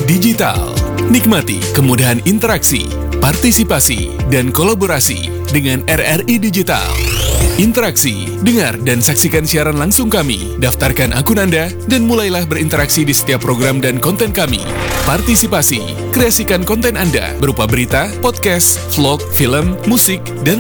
Digital. Nikmati kemudahan interaksi, partisipasi, dan kolaborasi dengan RRI Digital. Interaksi, dengar dan saksikan siaran langsung kami, daftarkan akun Anda, dan mulailah berinteraksi di setiap program dan konten kami. Partisipasi, kreasikan konten Anda berupa berita, podcast, vlog, film, musik, dan